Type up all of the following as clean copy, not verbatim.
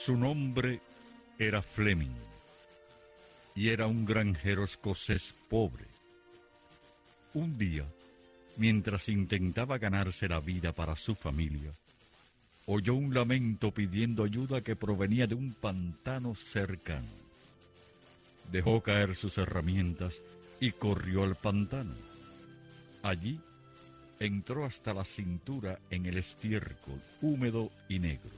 Su nombre era Fleming y era un granjero escocés pobre. Un día, mientras intentaba ganarse la vida para su familia, oyó un lamento pidiendo ayuda que provenía de un pantano cercano. Dejó caer sus herramientas y corrió al pantano. Allí entró hasta la cintura en el estiércol húmedo y negro.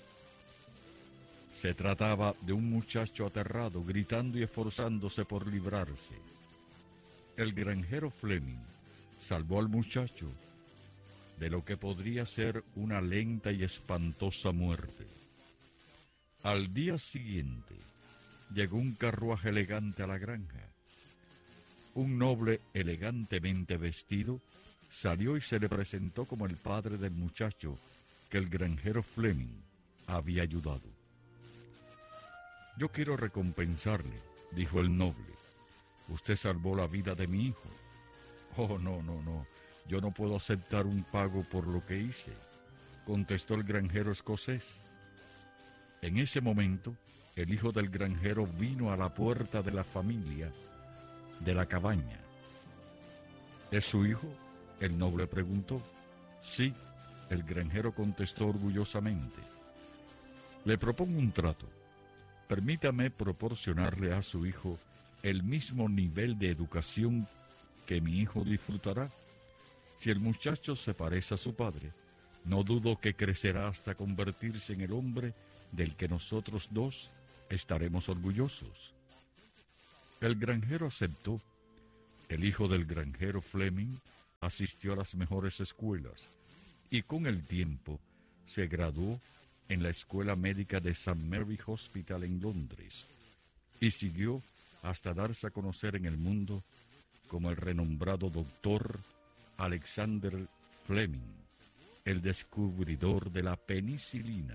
Se trataba de un muchacho aterrado, gritando y esforzándose por librarse. El granjero Fleming salvó al muchacho de lo que podría ser una lenta y espantosa muerte. Al día siguiente, llegó un carruaje elegante a la granja. Un noble elegantemente vestido salió y se le presentó como el padre del muchacho que el granjero Fleming había ayudado. «Yo quiero recompensarle», dijo el noble. «Usted salvó la vida de mi hijo». «Oh, no, yo no puedo aceptar un pago por lo que hice», contestó el granjero escocés. En ese momento, el hijo del granjero vino a la puerta de la familia de la cabaña. «¿Es su hijo?», el noble preguntó. «Sí», el granjero contestó orgullosamente. «Le propongo un trato. Permítame proporcionarle a su hijo el mismo nivel de educación que mi hijo disfrutará. Si el muchacho se parece a su padre, no dudo que crecerá hasta convertirse en el hombre del que nosotros dos estaremos orgullosos». El granjero aceptó. El hijo del granjero Fleming asistió a las mejores escuelas y con el tiempo se graduó en la Escuela Médica de St. Mary Hospital en Londres y siguió hasta darse a conocer en el mundo como el renombrado doctor Alexander Fleming, el descubridor de la penicilina.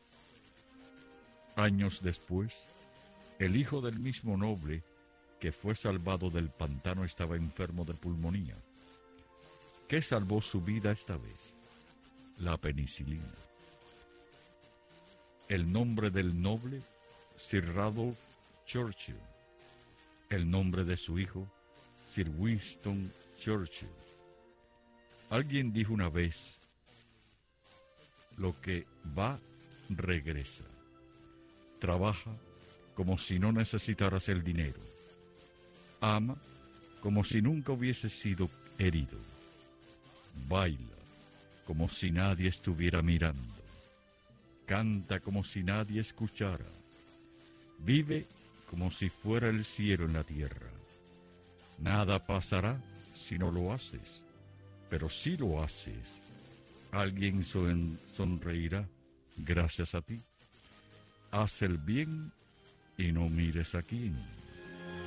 Años después, el hijo del mismo noble que fue salvado del pantano estaba enfermo de pulmonía. ¿Qué salvó su vida esta vez? La penicilina. El nombre del noble, Sir Randolph Churchill. El nombre de su hijo, Sir Winston Churchill. Alguien dijo una vez: lo que va, regresa. Trabaja como si no necesitaras el dinero. Ama como si nunca hubieses sido herido. Baila como si nadie estuviera mirando. Canta como si nadie escuchara. Vive como si fuera el cielo en la tierra. Nada pasará si no lo haces, pero si lo haces, alguien sonreirá gracias a ti. Haz el bien y no mires a quién.